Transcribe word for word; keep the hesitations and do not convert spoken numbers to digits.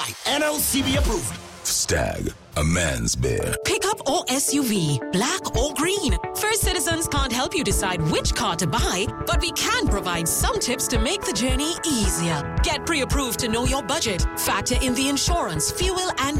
apply. N L C B approved. Stag, a man's beer. Pickup or S U V, black or green. First Citizens can't help you decide which car to buy, but we can provide some tips to make the journey easier. Get pre-approved to know your budget. Factor in the insurance, fuel, and